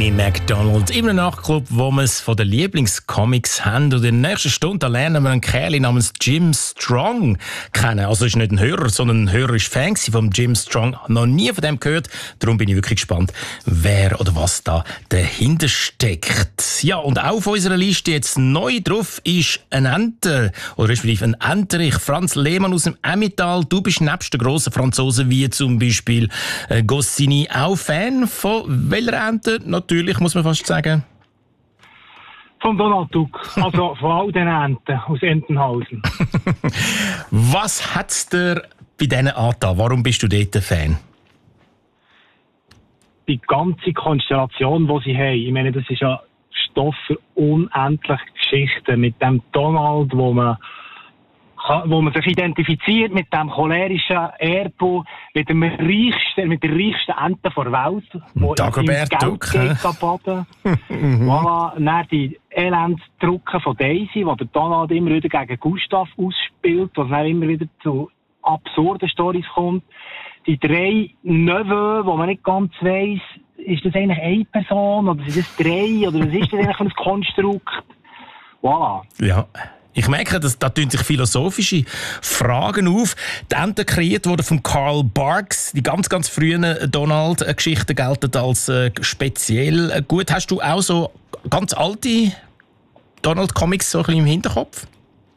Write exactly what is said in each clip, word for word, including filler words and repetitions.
Amy Macdonald im Nachtclub, wo wir es von den Lieblingscomics haben. Und in der nächsten Stunde lernen wir einen Kerl namens Jim Strong kennen. Also ist nicht ein Hörer, sondern ein Hörer ist Fan von Jim Strong. Noch nie von dem gehört. Darum bin ich wirklich gespannt, wer oder was da dahinter steckt. Ja, und auch auf unserer Liste jetzt neu drauf ist ein Enter, oder respektive ein Enterich. Franz Lehmann aus dem Emmental. Du bist nebst den grossen Franzosen wie zum Beispiel äh, Goscinny auch Fan von welcher Ente? Natürlich, muss man fast sagen. Von Donald Duck, also von all den Enten aus Entenhausen. Was hat es dir bei diesen angetan? Warum bist du dort ein Fan? Die ganze Konstellation, die sie haben, ich meine, das ist ja Stoff für unendliche Geschichten mit dem Donald, wo man wo man sich identifiziert mit dem cholerischen Erbo, mit dem reichsten, mit der reichsten Ente der Welt, wo Dagobert Duck, geht am Boden. Voilà, dann die Elendsdrucke von Daisy, wo der Donald immer wieder gegen Gustav ausspielt, was dann immer wieder zu absurden Storys kommt. Die drei Neveux, wo man nicht ganz weiss, ist das eigentlich eine Person oder sind das drei oder was ist das eigentlich für ein Konstrukt? Voilà. Ja. Ich merke, dass da tun sich philosophische Fragen auf. Die Ente kreiert wurde von Karl Barks. Die ganz, ganz frühen Donald-Geschichten gelten als äh, speziell gut. Hast du auch so ganz alte Donald-Comics so ein bisschen im Hinterkopf?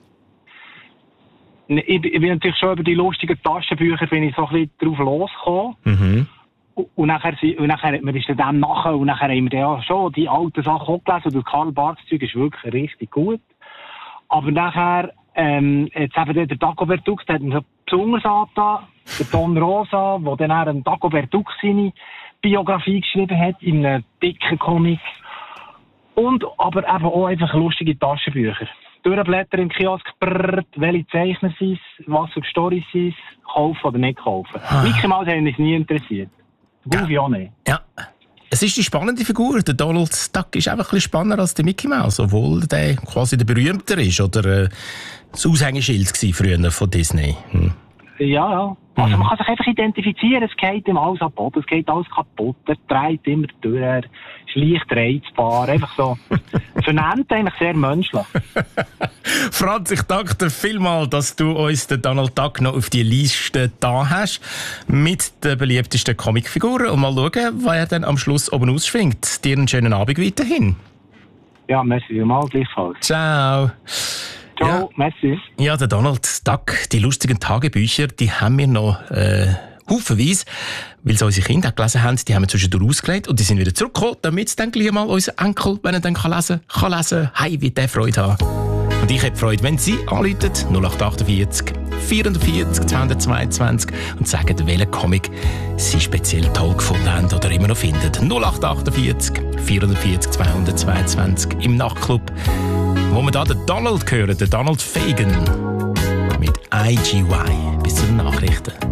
Ich, ich bin natürlich schon über die lustigen Taschenbücher bin ich so ein bisschen drauf losgekommen. Mhm. Und nachher, und nachher hat man ist dem nachher und nachher haben wir ja schon die alten Sachen auch gelesen. Und das Karl Barks Zeug ist wirklich richtig gut. Aber nachher, ähm, jetzt eben der Dagobert Duck, der hat einen besonders angetan, der Don Rosa, der dann einen Dagobert Duck seine Biografie geschrieben hat, in einem dicken Comic. Und aber eben auch einfach lustige Taschenbücher. Durchblättern im Kiosk, brrrt, welche Zeichner sind es, was für Storys sind es, kaufen oder nicht kaufen. Ah. Mickey Mouse hat mich nie interessiert. Goofy auch nicht. Ja. Es ist die spannende Figur. Der Donald Duck ist einfach ein bisschen spannender als der Mickey Mouse, obwohl der quasi der berühmter ist oder äh, das Aushängeschild war früher von Disney. Hm. Ja, ja. Also man kann sich einfach identifizieren, es geht ihm alles ab Boden, es geht alles kaputt, er dreht immer durch, er ist leicht reizbar, einfach so. Für einen Enten eigentlich sehr menschlich. Franz, ich danke dir vielmals, dass du uns den Donald Duck noch auf die Liste da hast, mit den beliebtesten Comicfiguren und mal schauen, wer dann am Schluss oben ausschwingt. Dir einen schönen Abend weiterhin. Ja, merci vielmals, gleichfalls. Ciao. Ciao, ja. merci. Ja, der Donald Duck, die lustigen Tagebücher, die haben wir noch äh, haufenweise, weil sie unsere Kinder gelesen haben, die haben wir zwischendurch ausgelegt und die sind wieder zurückgekommen, damit es dann gleich mal unser Enkel, wenn er dann kann lesen kann, lesen. Hey, wie der Freude haben. Und ich habe Freude, wenn Sie anrufen, null acht achtundvierzig, vierundvierzig, zweihundertzweiundzwanzig und sagen, welchen Comic Sie speziell toll gefunden haben oder immer noch finden. null acht achtundvierzig, vierundvierzig, zweihundertzweiundzwanzig im Nachtclub, wo wir da den Donald hören, den Donald Fagan mit I G Y. Bis zu den Nachrichten.